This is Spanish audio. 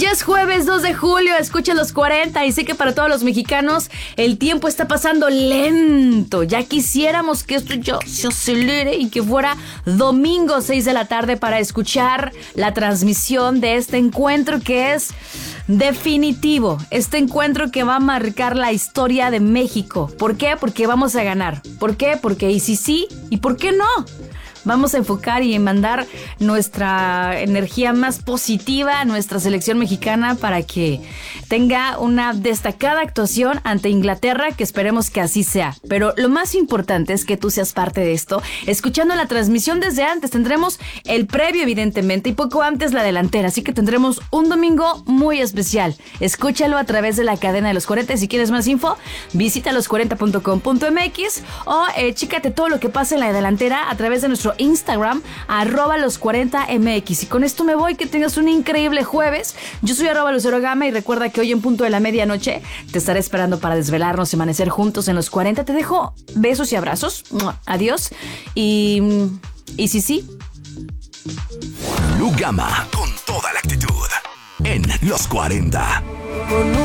Ya es jueves 2 de julio, escucha los 40 y sé que para todos los mexicanos el tiempo está pasando lento. Ya quisiéramos que esto ya se acelere y que fuera domingo 6 de la tarde para escuchar la transmisión de este encuentro que es definitivo. Este encuentro que va a marcar la historia de México. ¿Por qué? Porque vamos a ganar. ¿Por qué? Porque y si sí, ¿y por qué no? Vamos a enfocar y mandar nuestra energía más positiva a nuestra selección mexicana para que tenga una destacada actuación ante Inglaterra, que esperemos que así sea. Pero lo más importante es que tú seas parte de esto. Escuchando la transmisión desde antes, tendremos el previo evidentemente y poco antes la delantera. Así que tendremos un domingo muy especial. Escúchalo a través de la cadena de los 40. Si quieres más info, visita los40.com.mx o chécate todo lo que pasa en la delantera a través de nuestro Instagram, @los40mx. Y con esto me voy, que tengas un increíble jueves. Yo soy @lucerogama y recuerda que hoy en punto de la medianoche te estaré esperando para desvelarnos y amanecer juntos en los 40. Te dejo besos y abrazos. Adiós. Y sí. Lu Gama, con toda la actitud, en los 40.